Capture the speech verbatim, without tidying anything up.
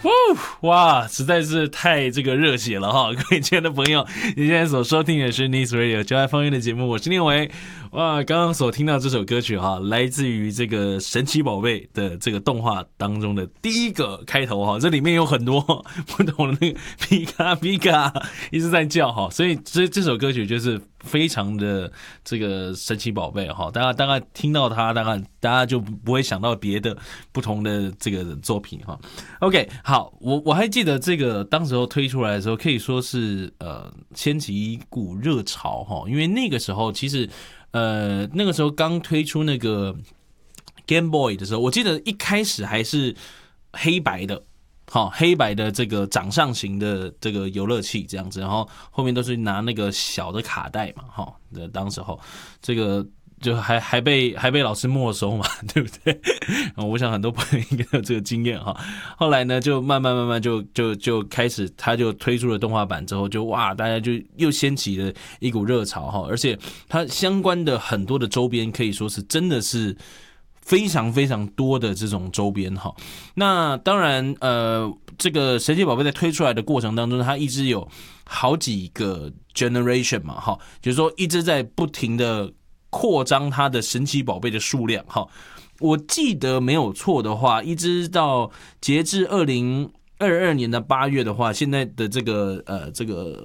哇，实在是太这个热血了哈！各位亲爱的朋友，你现在所收听的是 Nice Radio 就爱方言的节目，我是念维。哇，刚刚所听到这首歌曲哈，来自于这个神奇宝贝的这个动画当中的第一个开头哈，这里面有很多不同的那个皮卡皮卡一直在叫哈，所以这这首歌曲就是非常的这个神奇宝贝哈，大家大概听到它，大概大家就不会想到别的不同的这个作品哈。OK， 好，我我还记得这个当时候推出来的时候，可以说是呃掀起一股热潮哈，因为那个时候其实呃那个时候刚推出那个 Game Boy 的时候，我记得一开始还是黑白的。好，黑白的这个掌上型的这个游乐器这样子，然后后面都是拿那个小的卡带嘛，哈，当时候这个就还还被还被老师没收嘛，对不对？我想很多朋友应该有这个经验哈。后来呢，就慢慢慢慢就就就开始，他就推出了动画版之后，就哇，大家就又掀起了一股热潮哈，而且它相关的很多的周边可以说是真的是。非常非常多的这种周边哈，那当然呃，这个神奇宝贝在推出来的过程当中，它一直有好几个 generation 嘛哈，就是说一直在不停的扩张它的神奇宝贝的数量哈。我记得没有错的话，一直到截至二零二二年的八月的话，现在的这个呃这个